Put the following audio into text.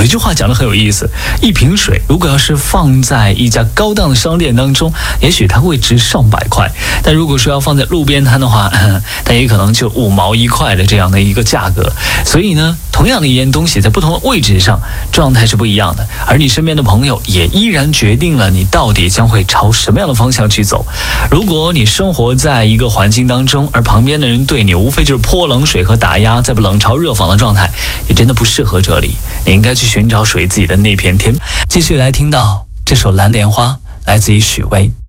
一句话讲得很有意思，一瓶水如果要是放在一家高档的商店当中，也许它会值上百块，但如果说要放在路边摊的话，它也可能就5毛1块的这样的一个价格。所以呢，同样的一件东西在不同的位置上状态是不一样的，而你身边的朋友也依然决定了你到底将会朝什么样的方向去走。如果你生活在一个环境当中，而旁边的人对你无非就是泼冷水和打压，在冷嘲热讽的状态，也真的不适合这里。你应该去寻找属于自己的那片天。继续来听到这首《蓝莲花》，来自于许巍。